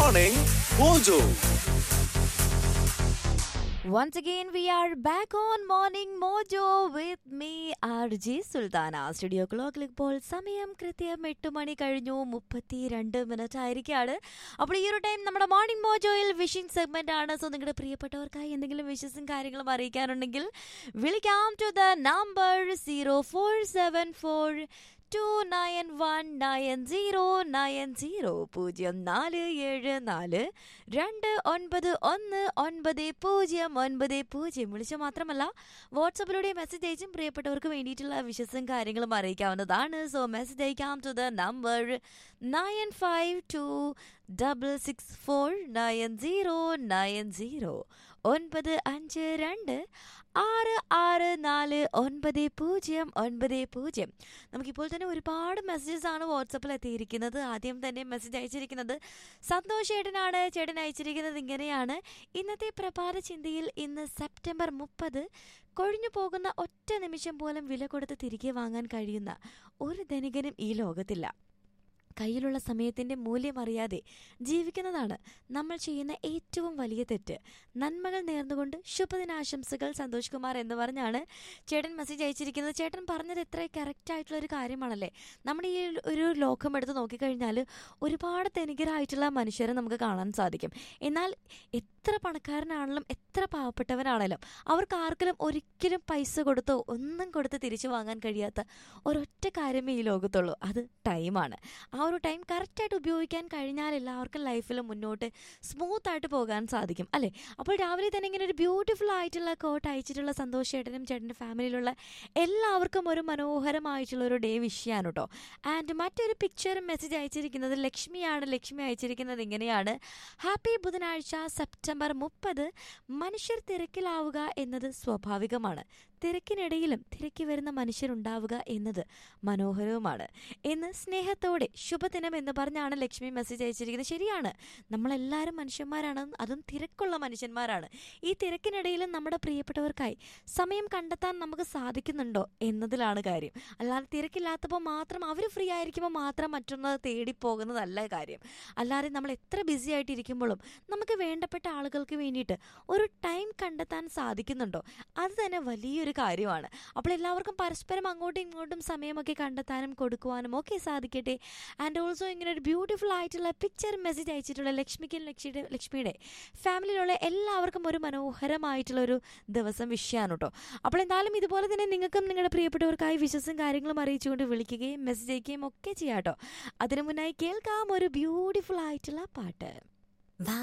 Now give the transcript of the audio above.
Morning Mojo. Once again, we are back on Morning Mojo with me, RJ Sultana. Studio ക്ലോക്കിൽ ഇപ്പോൾ സമയം കൃത്യം 8 മണി കഴിഞ്ഞു 32 മിനിറ്റ് ആയിരിക്കുകയാണ്. അപ്പോൾ ഈ ഒരു ടൈം നമ്മുടെ മോർണിംഗ് മോജോയിൽ വിഷിംഗ് സെഗ്മെന്റ് ആണ്. സോ നിങ്ങളുടെ പ്രിയപ്പെട്ടവർക്കായി എന്തെങ്കിലും വിഷസും കാര്യങ്ങളും അറിയിക്കാനുണ്ടെങ്കിൽ വിളിക്കാം ടു ദ നമ്പർ 0474 2919090 0474 2919090 വിളിച്ച മാത്രമല്ല വാട്സപ്പിലൂടെ മെസ്സേജ് അയച്ചും പ്രിയപ്പെട്ടവർക്ക് വേണ്ടിയിട്ടുള്ള വിഷസും കാര്യങ്ങളും അറിയിക്കാവുന്നതാണ്. സോ മെസ്സേജ് അയക്കാം ടു ദ നമ്പർ 9526649090 9526649090. നമുക്കിപ്പോൾ തന്നെ ഒരുപാട് മെസ്സേജസ് ആണ് വാട്സപ്പിൽ എത്തിയിരിക്കുന്നത്. ആദ്യം തന്നെ മെസ്സേജ് അയച്ചിരിക്കുന്നത് സന്തോഷ് ചേട്ടനാണ്. ചേട്ടൻ അയച്ചിരിക്കുന്നത് ഇങ്ങനെയാണ്: ഇന്നത്തെ പ്രഭാത ചിന്തയിൽ ഇന്ന് സെപ്റ്റംബർ 30 കൊഴിഞ്ഞു പോകുന്ന ഒറ്റ നിമിഷം പോലും വില കൊടുത്ത് തിരികെ വാങ്ങാൻ കഴിയുന്ന ഒരു ധനികനും ഈ ലോകത്തില്ല. കയ്യിലുള്ള സമയത്തിൻ്റെ മൂല്യം അറിയാതെ ജീവിക്കുന്നതാണ് നമ്മൾ ചെയ്യുന്ന ഏറ്റവും വലിയ തെറ്റ്. നന്മകൾ നേർന്നുകൊണ്ട് ശുഭദിനാശംസകൾ സന്തോഷ് കുമാർ എന്ന് പറഞ്ഞാണ് ചേട്ടൻ മെസ്സേജ് അയച്ചിരിക്കുന്നത്. ചേട്ടൻ പറഞ്ഞത് എത്ര കറക്റ്റായിട്ടുള്ളൊരു കാര്യമാണല്ലേ. നമ്മുടെ ഈ ഒരു ലോകം എടുത്ത് നോക്കിക്കഴിഞ്ഞാൽ ഒരുപാട് ധനികരായിട്ടുള്ള മനുഷ്യരെ നമുക്ക് കാണാൻ സാധിക്കും. എന്നാൽ എത്ര പണക്കാരനാണെങ്കിലും എത്ര പാവപ്പെട്ടവനാണെങ്കിലും അവർക്ക് ആർക്കെങ്കിലും ഒരിക്കലും പൈസ കൊടുത്തോ ഒന്നും കൊടുത്ത് തിരിച്ചു വാങ്ങാൻ കഴിയാത്ത ഒരൊറ്റ കാര്യമേ ഈ ലോകത്തുള്ളൂ. അത് ടൈമാണ്. ആ ഒരു ടൈം കറക്റ്റായിട്ട് ഉപയോഗിക്കാൻ കഴിഞ്ഞാൽ എല്ലാവർക്കും ലൈഫിൽ മുന്നോട്ട് സ്മൂത്തായിട്ട് പോകാൻ സാധിക്കും അല്ലേ. അപ്പോൾ രാവിലെ തന്നെ ഇങ്ങനെ ഒരു ബ്യൂട്ടിഫുൾ ആയിട്ടുള്ള കോട്ട് അയച്ചിട്ടുള്ള സന്തോഷ് ചേട്ടനും ചേട്ടൻ്റെ ഫാമിലിയിലുള്ള എല്ലാവർക്കും ഒരു മനോഹരമായിട്ടുള്ള ഒരു ഡേ വിഷ് ചെയ്യാൻ കേട്ടോ. ആൻഡ് മറ്റൊരു പിക്ചറും മെസ്സേജ് അയച്ചിരിക്കുന്നത് ലക്ഷ്മിയാണ്. ലക്ഷ്മി അയച്ചിരിക്കുന്നത് ഇങ്ങനെയാണ്: ഹാപ്പി ബുധനാഴ്ച സെപ്റ്റംബർ 30. മനുഷ്യർ തിരക്കിലാവുക എന്നത് സ്വാഭാവികമാണ്. തിരക്കിനിടയിലും തിരക്കി വരുന്ന മനുഷ്യരുണ്ടാവുക എന്നത് മനോഹരവുമാണ് എന്ന് സ്നേഹത്തോടെ ശുഭദിനം എന്ന് പറഞ്ഞാണ് ലക്ഷ്മി മെസ്സേജ് അയച്ചിരിക്കുന്നത്. ശരിയാണ്, നമ്മളെല്ലാവരും മനുഷ്യന്മാരാണ്, അതും തിരക്കുള്ള മനുഷ്യന്മാരാണ്. ഈ തിരക്കിനിടയിലും നമ്മുടെ പ്രിയപ്പെട്ടവർക്കായി സമയം കണ്ടെത്താൻ നമുക്ക് സാധിക്കുന്നുണ്ടോ എന്നതിലാണ് കാര്യം. അല്ലാതെ തിരക്കില്ലാത്തപ്പോൾ മാത്രം അവർ ഫ്രീ ആയിരിക്കുമ്പോൾ മാത്രം മറ്റൊന്ന് തേടിപ്പോകുന്നതല്ല കാര്യം. അല്ലാതെ നമ്മൾ എത്ര ബിസി ആയിട്ടിരിക്കുമ്പോഴും നമുക്ക് വേണ്ടപ്പെട്ട ആളുകൾക്ക് വേണ്ടിയിട്ട് ഒരു ടൈം കണ്ടെത്താൻ സാധിക്കുന്നുണ്ടോ, അത് തന്നെ വലിയൊരു കാര്യമാണ്. അപ്പോൾ എല്ലാവർക്കും പരസ്പരം അങ്ങോട്ടും ഇങ്ങോട്ടും സമയമൊക്കെ കണ്ടെത്താനും കൊടുക്കുവാനും ഒക്കെ സാധിക്കട്ടെ. ആൻഡ് ഓൾസോ ഇങ്ങനെ ഒരു ബ്യൂട്ടിഫുൾ ആയിട്ടുള്ള പിക്ചർ മെസ്സേജ് അയച്ചിട്ടുള്ള ലക്ഷ്മിയുടെ ഫാമിലിയിലുള്ള എല്ലാവർക്കും ഒരു മനോഹരമായിട്ടുള്ള ഒരു ദിവസം വിഷയമാണ് കേട്ടോ. അപ്പോൾ എന്തായാലും ഇതുപോലെ തന്നെ നിങ്ങൾക്കും നിങ്ങളുടെ പ്രിയപ്പെട്ടവർക്കായി വിശ്വസും കാര്യങ്ങളും അറിയിച്ചുകൊണ്ട് വിളിക്കുകയും മെസ്സേജ് അയക്കുകയും ഒക്കെ ചെയ്യാം കേട്ടോ. അതിനു മുന്നായി കേൾക്കാം ഒരു ബ്യൂട്ടിഫുൾ ആയിട്ടുള്ള പാട്ട്.